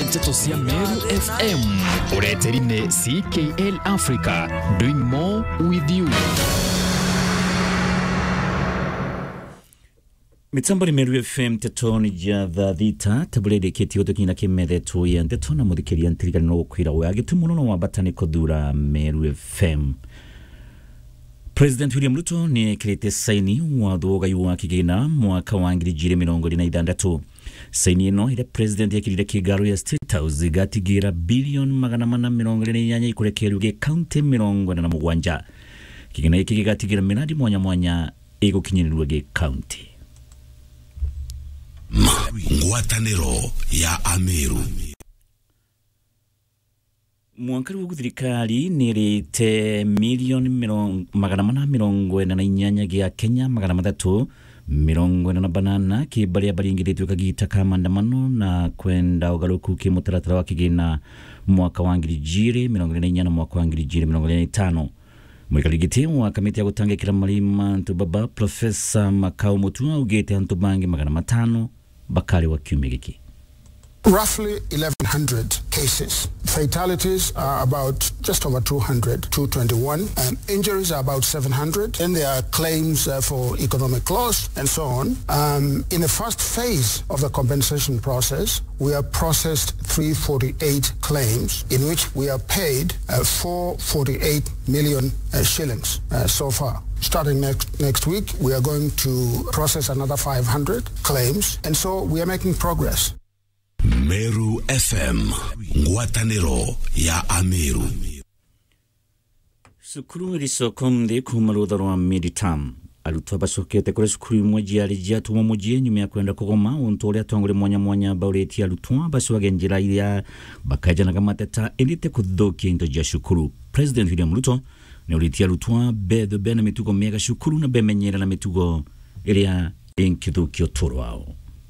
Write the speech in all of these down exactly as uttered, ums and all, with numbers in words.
Nteto cia Meru F M ureterine C K L Africa, doing more with you. Mitambo ni Meru F M tetoni jatha thita tabulede keti oto kina kimede tuya tetona mudhikiria ntirigani no kwira we agitumuno no wabatani kodura Meru F M. President William Ruto ni kirete saini wa dhoga yuwa kigina mwaka wa ngiri jire mirongo na idandatu. Saini ino ile president ya kiride kigaru ya State House gatigira bilion magana mana mirongo na inyanya ikurekeruge county mirongo na mugwanja. Kigina iki gatigira miradi mwanya mwanya ego kinyiriruge county. Ngwataniro ya Ameru. Mwankari w'uthirikari nirite milioni magana mana mirongo na inyanya gia Kenya magana mathatu mirongo na banana kibaria baringirite kagita kamandamano na kwenda ugaruku kimutaratara wa kigina mwaka wa ngiri jire mirongo na inyanya mwaka wa ngiri jire mirongo na itano. Mwikarigiti wa kamiti ya gutangikira marima ntubaba Professor Makau Mutua ugete antubangi magana matano bakari wa kiumegiki. Roughly eleven hundred cases. Fatalities are about just over two hundred, two twenty-one. Um, injuries are about seven hundred. Then there are claims uh, for economic loss and so on. Um, in the first phase of the compensation process, we have processed three hundred forty-eight claims in which we have paid uh, four hundred forty-eight million uh, shillings uh, so far. Starting next next week, we are going to process another five hundred claims, and so we are making progress. Meru F M, ngwataniro ya Ameru. Sukuru risokomde kumarudharo wa mid-term. Alutwa basokete kore sukuru mmoja alijia tumo mmoja nyuma ya kwenda kugoma untole atongole mwanya mwanya baureti alutwa baswage njira ya bakaja na kamateta elite kudhoki into ja shukuru. President William Ruto ne uliti alutwa bedo bena mitugo mega shukuru na bemenyera na mitugo elia enkidhoki otoro wao.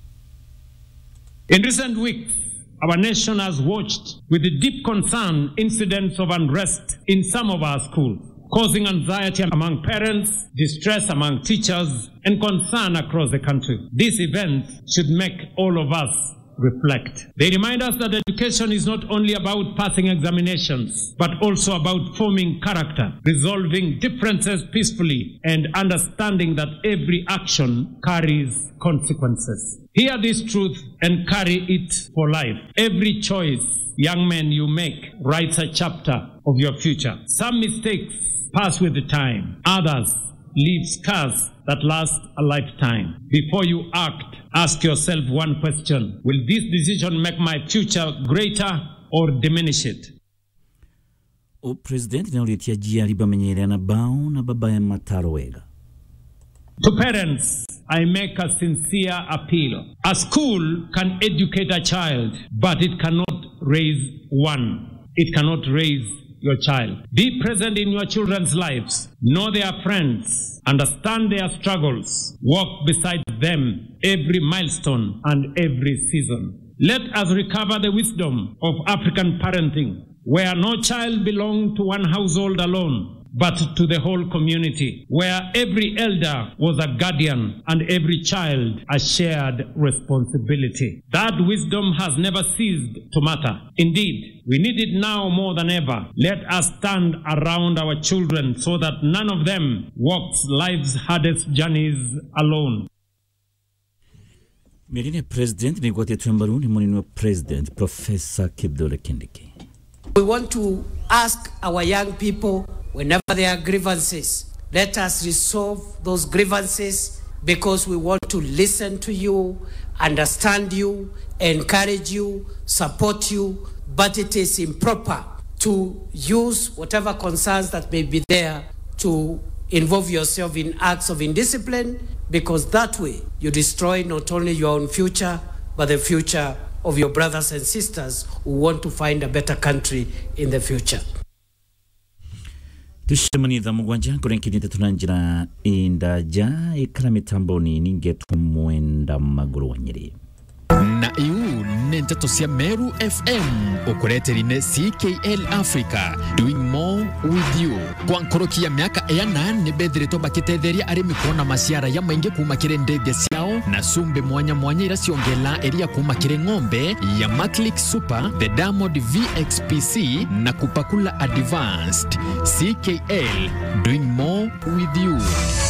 In recent weeks, our nation has watched with deep concern incidents of unrest in some of our schools, causing anxiety among parents, distress among teachers, and concern across the country. These events should make all of us reflect. They remind us that education is not only about passing examinations, but also about forming character, resolving differences peacefully, and understanding that every action carries consequences. Hear this truth and carry it for life. Every choice, young men, you make writes a chapter of your future. Some mistakes pass with the time. Others leave scars that last a lifetime. Before you act, ask yourself one question. Will this decision make my future greater or diminish it? O President na ulitia jia liba menyere na bao na baba ya mataro wega. To parents, I make a sincere appeal. A school can educate a child, but it cannot raise one. It cannot raise your child. Be present in your children's lives. Know their friends. Understand their struggles. Walk beside them every milestone and every season. Let us recover the wisdom of African parenting, where no child belonged to one household alone, but to the whole community, where every elder was a guardian and every child a shared responsibility. That wisdom has never ceased to matter. Indeed, we need it now more than ever. Let us stand around our children so that none of them walks life's hardest journeys alone. Merine President ni gwate tuembaru ni monino President Professor Kidole Kindiki. We want to ask our young people, whenever there are grievances, let us resolve those grievances because we want to listen to you, understand you, encourage you, support you, but it is improper to use whatever concerns that may be there to involve yourself in acts of indiscipline, because that way you destroy not only your own future, but the future of your brothers and sisters who want to find a better country in the future. Tushimani za mugwanja kurenkini tunanjira indaja ikala mitamboni ningetu mwenda maguru wanyiri. Na iu Nteto cia Meru F M ukureterine C K L Africa, doing more with you. Kwa nkoroki ya miaka eyana ni bedhirito bakitetheria arimi kuona masiara ya maingi kuma kirendege siao Pro na sumbe mwanya mwanya irasiongela eria kuma kire ng'ombe ya Maclick Super, the Diamond V X P C na kupakula Advanced. C K L, doing more with you.